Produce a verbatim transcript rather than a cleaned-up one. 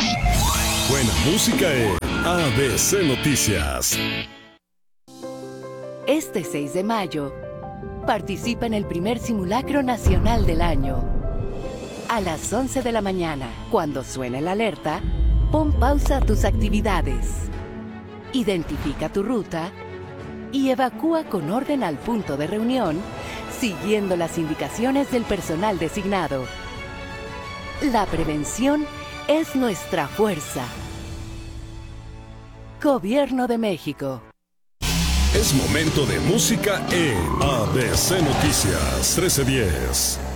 Buena música en A B C Noticias. Este seis de mayo, participa en el primer simulacro nacional del año. A las once de la mañana, cuando suene la alerta, pon pausa a tus actividades. Identifica tu ruta y evacúa con orden al punto de reunión, siguiendo las indicaciones del personal designado. La prevención es nuestra fuerza. Gobierno de México. Es momento de música en A B C Noticias trece diez.